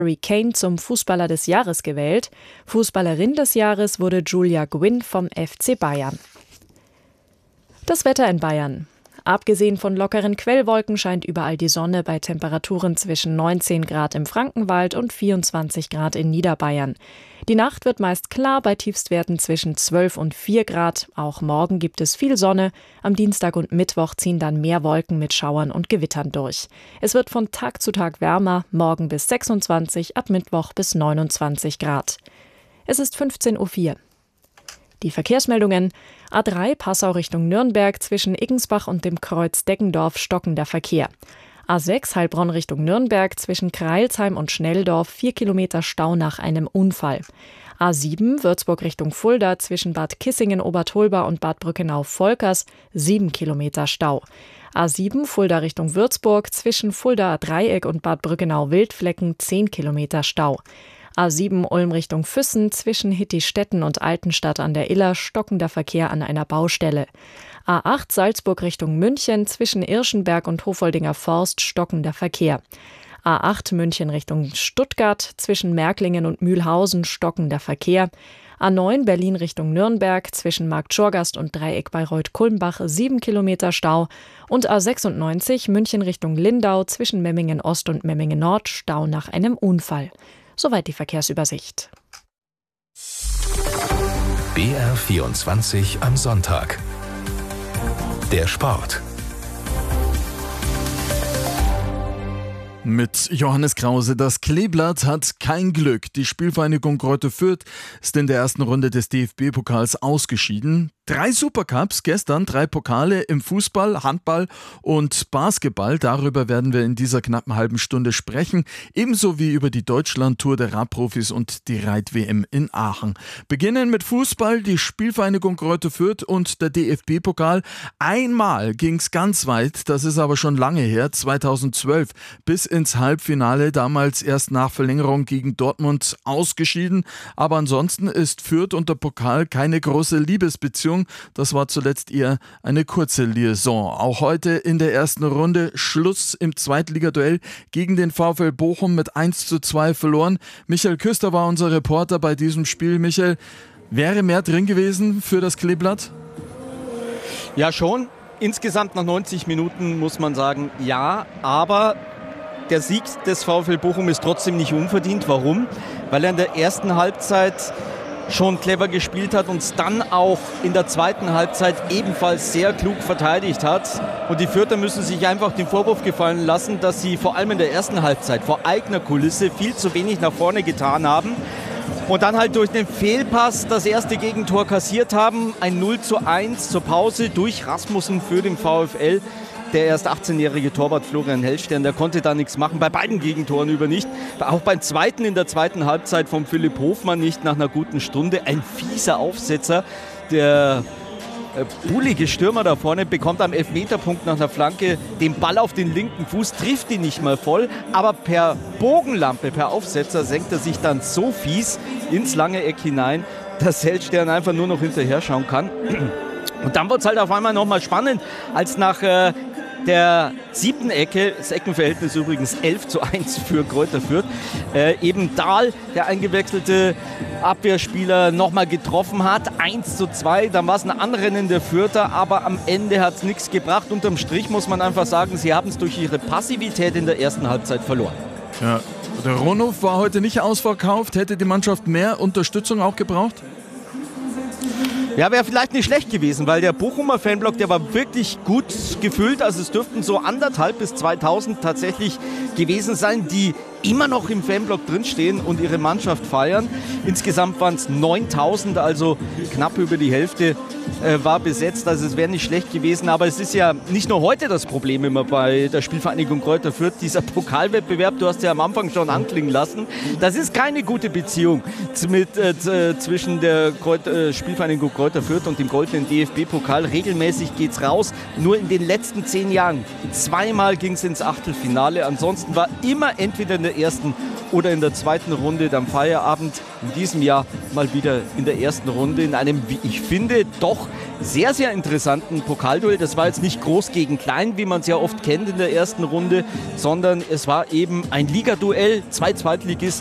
Harry Kane zum Fußballer des Jahres gewählt. Fußballerin des Jahres wurde Julia Gwynn vom FC Bayern. Das Wetter in Bayern. Abgesehen von lockeren Quellwolken scheint überall die Sonne bei Temperaturen zwischen 19 Grad im Frankenwald und 24 Grad in Niederbayern. Die Nacht wird meist klar bei Tiefstwerten zwischen 12 und 4 Grad. Auch morgen gibt es viel Sonne. Am Dienstag und Mittwoch ziehen dann mehr Wolken mit Schauern und Gewittern durch. Es wird von Tag zu Tag wärmer, morgen bis 26, ab Mittwoch bis 29 Grad. Es ist 15:04 Uhr. Die Verkehrsmeldungen: A3 Passau Richtung Nürnberg zwischen Iggensbach und dem Kreuz Deggendorf stockender Verkehr. A6 Heilbronn Richtung Nürnberg zwischen Kreilsheim und Schnelldorf 4 Kilometer Stau nach einem Unfall. A7 Würzburg Richtung Fulda zwischen Bad Kissingen-Obertolba und Bad Brückenau-Volkers 7 Kilometer Stau. A7 Fulda Richtung Würzburg zwischen Fuldaer Dreieck und Bad Brückenau-Wildflecken 10 Kilometer Stau. A7 Ulm Richtung Füssen zwischen Hittistetten und Altenstadt an der Iller stockender Verkehr an einer Baustelle. A8 Salzburg Richtung München zwischen Irschenberg und Hofoldinger Forst stockender Verkehr. A8 München Richtung Stuttgart zwischen Märklingen und Mühlhausen stockender Verkehr. A9 Berlin Richtung Nürnberg zwischen Marktschorgast und Dreieck Bayreuth-Kulmbach 7 Kilometer Stau. Und A96 München Richtung Lindau zwischen Memmingen Ost und Memmingen Nord Stau nach einem Unfall. Soweit die Verkehrsübersicht. BR24 am Sonntag. Der Sport. Mit Johannes Krause. Das Kleeblatt hat kein Glück. Die Spielvereinigung Greuther Fürth ist in der ersten Runde des DFB-Pokals ausgeschieden. 3 Supercups gestern, 3 Pokale im Fußball, Handball und Basketball. Darüber werden wir in dieser knappen halben Stunde sprechen. Ebenso wie über die Deutschland-Tour der Radprofis und die Reit-WM in Aachen. Beginnen mit Fußball, die Spielvereinigung Greuther Fürth und der DFB-Pokal. Einmal ging es ganz weit, das ist aber schon lange her, 2012, bis ins Halbfinale, damals erst nach Verlängerung gegen Dortmund ausgeschieden. Aber ansonsten ist Fürth und der Pokal keine große Liebesbeziehung. Das war zuletzt eher eine kurze Liaison. Auch heute in der ersten Runde Schluss im Zweitligaduell gegen den VfL Bochum mit 1:2 verloren. Michael Küster war unser Reporter bei diesem Spiel. Michael, wäre mehr drin gewesen für das Kleeblatt? Ja, schon. Insgesamt nach 90 Minuten muss man sagen, ja, aber der Sieg des VfL Bochum ist trotzdem nicht unverdient. Warum? Weil er in der ersten Halbzeit schon clever gespielt hat und es dann auch in der zweiten Halbzeit ebenfalls sehr klug verteidigt hat. Und die Fürther müssen sich einfach den Vorwurf gefallen lassen, dass sie vor allem in der ersten Halbzeit vor eigener Kulisse viel zu wenig nach vorne getan haben. Und dann halt durch den Fehlpass das erste Gegentor kassiert haben. Ein 0:1 zur Pause durch Rasmussen für den VfL. Der erst 18-jährige Torwart Florian Hellstern, der konnte da nichts machen, bei beiden Gegentoren über nicht. Auch beim zweiten in der zweiten Halbzeit von Philipp Hofmann nicht nach einer guten Stunde. Ein fieser Aufsetzer. Der bullige Stürmer da vorne bekommt am Elfmeterpunkt nach einer Flanke den Ball auf den linken Fuß, trifft ihn nicht mal voll, aber per Bogenlampe, per Aufsetzer senkt er sich dann so fies ins lange Eck hinein, dass Hellstern einfach nur noch hinterher schauen kann. Und dann wird es halt auf einmal nochmal spannend, als nach der 7. Ecke, das Eckenverhältnis übrigens 11:1 für Greuther Fürth, eben Dahl, der eingewechselte Abwehrspieler, nochmal getroffen hat. 1:2, dann war es ein Anrennen der Fürther, aber am Ende hat es nichts gebracht. Unterm Strich muss man einfach sagen, sie haben es durch ihre Passivität in der ersten Halbzeit verloren. Ja, der Ronhof war heute nicht ausverkauft. Hätte die Mannschaft mehr Unterstützung auch gebraucht? Ja, wäre vielleicht nicht schlecht gewesen, weil der Bochumer Fanblock, der war wirklich gut gefüllt. Also es dürften so 1.500 bis 2.000 tatsächlich gewesen sein, die immer noch im Fanblock drinstehen und ihre Mannschaft feiern. Insgesamt waren es 9.000, also knapp über die Hälfte war besetzt. Also es wäre nicht schlecht gewesen, aber es ist ja nicht nur heute das Problem immer bei der Spielvereinigung Greuther Fürth, dieser Pokalwettbewerb, du hast ja am Anfang schon anklingen lassen, das ist keine gute Beziehung zwischen der Spielvereinigung Greuther Fürth und dem goldenen DFB-Pokal. Regelmäßig geht's raus, nur in den letzten 10 Jahren. 2-mal ging es ins Achtelfinale, ansonsten war immer entweder in der der ersten oder in der zweiten Runde, dann Feierabend in diesem Jahr mal wieder in der ersten Runde in einem, wie ich finde, doch sehr, sehr interessanten Pokalduell. Das war jetzt nicht groß gegen klein, wie man es ja oft kennt in der ersten Runde, sondern es war eben ein Ligaduell, zwei Zweitligisten